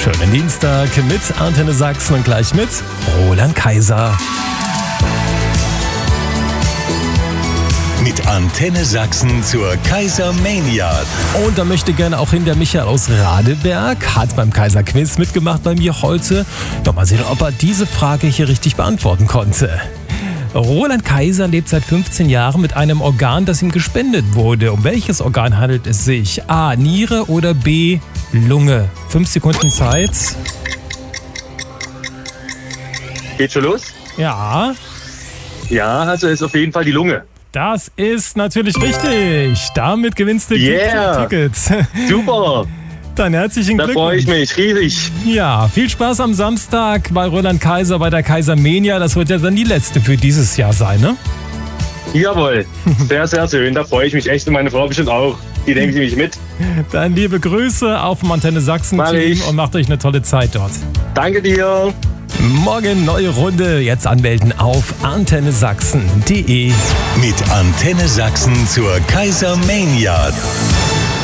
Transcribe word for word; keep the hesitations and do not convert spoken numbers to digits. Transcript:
Schönen Dienstag mit Antenne Sachsen und gleich mit Roland Kaiser. Mit Antenne Sachsen zur Kaisermania. Und da möchte gerne auch hin der Michael aus Radeberg, hat beim Kaiser Quiz mitgemacht bei mir heute. Doch mal sehen, ob er diese Frage hier richtig beantworten konnte. Roland Kaiser lebt seit fünfzehn Jahren mit einem Organ, das ihm gespendet wurde. Um welches Organ handelt es sich? A. Niere oder B. Lunge? Fünf Sekunden Zeit. Geht schon los? Ja, Ja, also ist auf jeden Fall die Lunge. das ist natürlich richtig. Damit gewinnst du Yeah. Tickets. Super, Dann herzlichen da freue ich Glückwunsch. mich riesig. Ja, viel Spaß am Samstag bei Roland Kaiser bei der Kaisermania. Das wird ja dann die letzte für dieses Jahr sein, ne? Jawohl, sehr, sehr schön. Da freue ich mich echt und meine Frau bestimmt auch. Die denkt nämlich mit. Dann liebe Grüße auf dem Antenne Sachsen Mach Team ich. und macht euch eine tolle Zeit dort. Danke dir. Morgen neue Runde. Jetzt anmelden auf antenne sachsen punkt de. Mit Antenne Sachsen zur Kaisermania.